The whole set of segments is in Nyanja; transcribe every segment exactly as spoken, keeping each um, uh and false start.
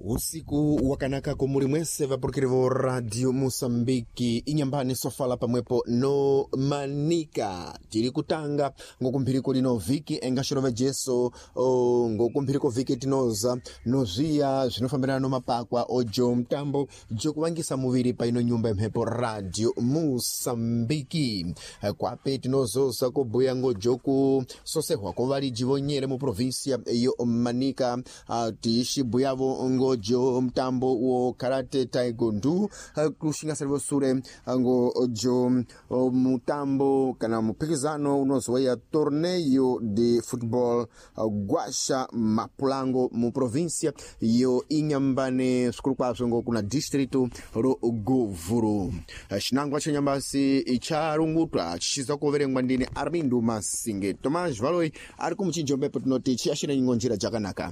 Usiku wakanaka kumuli mwese vapurikirivo Radio Mosambiki inyambani sofala pamwepo no manika tiri kutanga ngokumpiriko lino viki engashirova jeso ngokumpiriko viki tinoza nozia zinofambirana no mapakwa ojo mtambo jokuvangisa muviri paino nyumba mhepo Radio Mosambiki kwape tinozosa kubuya ngojoku sosehwa kovali jivonyere mu provincia iyo manika tiishi buyavo ngojo mtambo wo karate taekwondo kushinga servo sure ngojo mtambo kana mupikizano unozoya torneio de futebol guasha mapulango mu provincia yo inyambane skulu kwazo ngo kuna distrito ro govuru shinangwa chenyambasi icharungutwa chiza kuverengwa ndine Armindo Masinge Tomas Valoi ari kumuchinjombe putinoti chiashina ngonjira jakanaka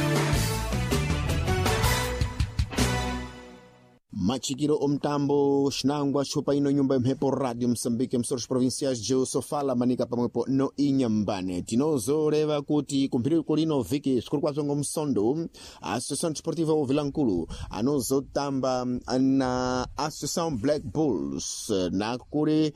machikiro omtambo shinangwa chupa ino nyumba mhepo Radio Msambike msoros provincias jo sofala manika pamwepo no inyambane tinozoreva kuti kumpiriko lino viki skulu kwazongo msondo Associação Desportiva Vilankulu anozotamba na Associação Black Bulls na kuri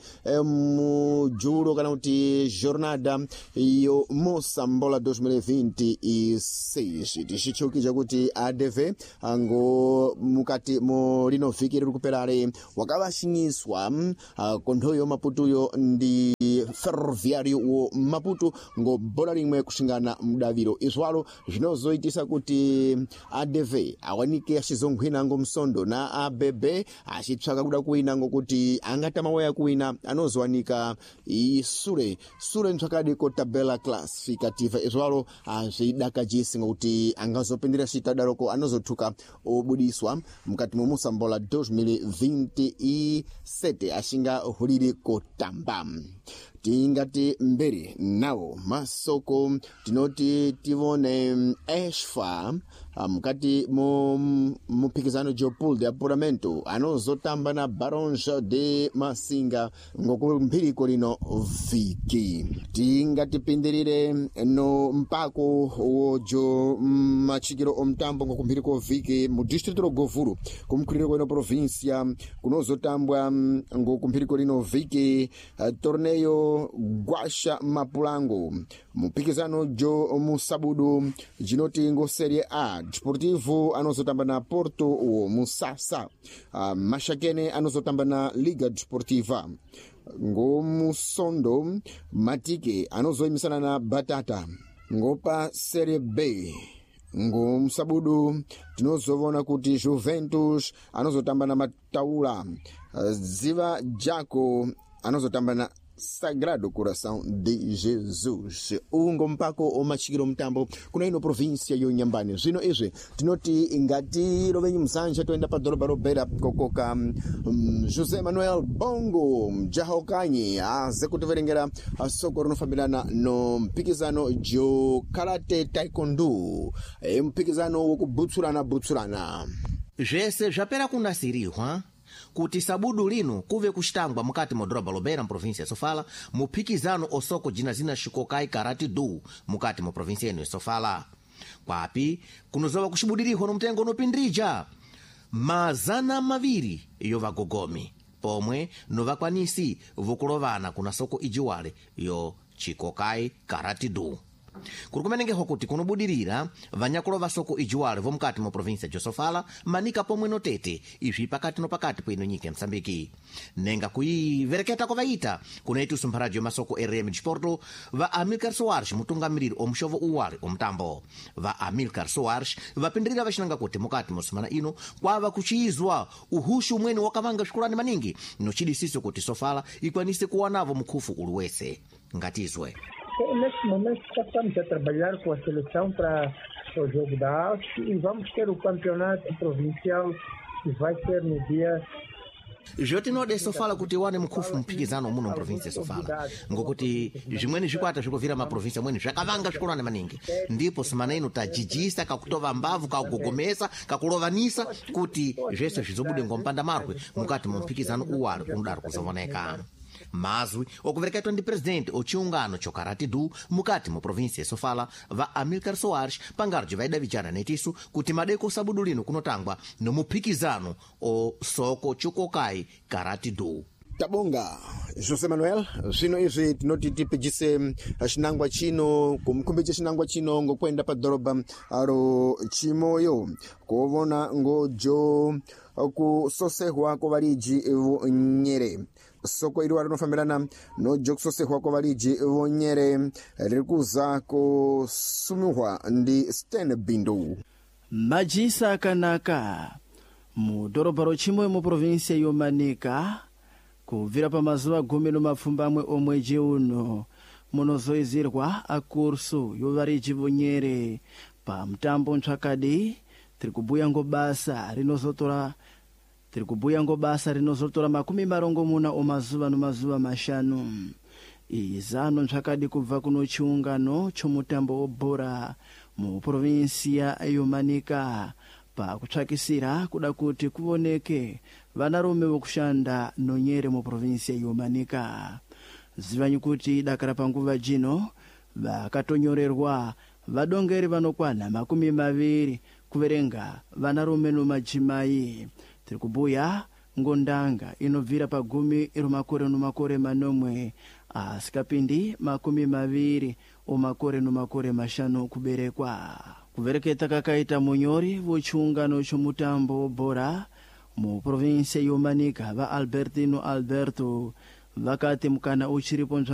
mujuro kana kuti jornada iyo Mosambola dois mil e vinte e seis tishichukija kuti A D V ango mukati mo lino viki rikuperare wakavashiniswa uh, kondoyo Maputo ndi ferroviario wo Maputo ngo bola limwe kushingana mudaviro izwalo zvinozoitisa kuti A D V awanike ashizongwina ngo msondo na A B B achitsvaka kuda kuina ngo kuti angatama waya kuina anozowanika isure sure ntsvakadi ko tabela classificativa izwalo azvidaka jisi ngokuti angazopindira chitadaroko anozotuka obudiswa mukati mu Mosambola dois mil e vinte e sete ashinga huliri kotamba tingati mbere nawo masoko tinoti tivone esfa mukati mu mupikizano jopul de apuramento anozotamba na Barões de Masinga ngokumpiriko lino viki tingati pindirire no mpako wojo machikiro omtambo ngokumpiriko viki mu distrito ro Govuru kumkuliriko ino provincia kunozotambwa ngokumpiriko lino viki uh, torneio Guasha Mapulango mupikizano jo musabudu jinoti ngo Serie A Desportivo anozotamba na Porto o Musasa uh, Mashakene anozotamba na Liga Desportiva ngo Musondo Matike anozoimisana na Batata ngopa Serie B ngo msabudu tinozovona kuti Juventus anozotamba na Mataula uh, Ziva Jaco anozotamba na Sagrado Coração de Jesus ungo mpako omachikiro mtambo kuna ino provincia yo nyambani zvino izvi tinoti ingati rovenyi mzanja toenda pa doroba robera kokoka um, José Manuel Bongo mjahokanyi aze kutiverengera soko rinofambirana no mpikizano jo karate taekwondo e mpikizano wokubutsurana butsurana zvese zvapera kunasirirwa kuti sabudu lino kuve kushitangwa mukati modoroba lobera mprovinsia Sofala mupikizano osoko jina zina Shikokai Karate Do mukati mo provinsia ino Sofala kwapi kunozova kushibudirihwa no mtengo nopindrija mazana maviri yo vagogomi pomwe novakwanisi vokulovana kuna soko ijiwale yo Shikokai Karate Do kuri kumenengehwa kuti kunobudirira vanyakulova soko ijiwale vo mukati mo provincia Josofala manika pomwe no tete izvi pakati no pakati pwino nyika ya Msambiki nenga kuivereketa kovaita kunaiti usumpharadzi yo masoko R M Desporto va Amilcar Soares mutungamiriri omushovo uwale omtambo va Amilcar Soares vapindirira vacinanga kuti mukati mo semana ino kwava kuchizwa uhushu umweni wakavanga shukurani maningi nochidisiso kuti Sofala ikwanise kuwanavo mukhufu uluwese ngatizwe. Neste momento já estamos a trabalhar com a seleção para o jogo da Alce e vamos ter o campeonato provincial que vai ser no dia zvotinode Sofala kuti wane mukhufu mpikizano muno mprovinsia Sofala ngokuti zvimweni zvikwata zvikovira maprovinsia amweni zvakavanga zvikolwane maningi ndipo semana ino tajijisa kakutova mbavu kakugogomesa kakulovanisa kuti zvese zvizobude ngompanda marwe mukati mu mpikizano uwali kunodaro kuzovoneka mazwi okuvereketwa ndi presidente ochiungano chokarati du mukati mu provinsia ya Sofala va Amilcar Soares pangarjo vaidavijana netiso kuti madeko sabudu lino kunotangwa nomuphikizano o soko chukokai karati du. Tabonga José Manuel, zvino izvi tinoti tipejise chinangwa chino kumkumbije chinangwa chino ngokwenda pa doroba aro chimoyo kuona ngojo kusosehwa kwa valiji vonyere soko iri rinofambirana nojo kusosehwa kwa valiji vonyere ririkuza kusumiwa ndi Sten Bindu. Majisa kanaka mu doroba ro chimoyo mu provinsia yomanika kubvira pamazuva gumi nomapfumbamwe omweji uno munozoizirwa akursu yovariji vonyere pamutambo ntsvakadi tiri kubhuya ngobasa rinozotora tiri kubhuya ngobasa rinozotora makumi marongomuna omazuva nomazuva mashanu izano ntsvakadi kubva kuno chiungano chomutambo wobhora mu provinsia yomanika pakutsvakisira kuda kuti kuoneke vanarume vokushanda nonyere mu provinsia yomanika. Zivanyi kuti dakara panguva jino vakatonyorerwa vadongeri vanokwana makumi maviri kuverenga vanarume nomadzimai. Tiri kubhuya ngondanga inobvira pagumi romakore nomakore manomwe asikapindi makumi maviri omakore nomakore mashanu kuberekwa. Kuvereketa kakaita munyori vochiungano chomutambo bora mu provinsia yomanika va Albertino Alberto vakati mukana uchiripo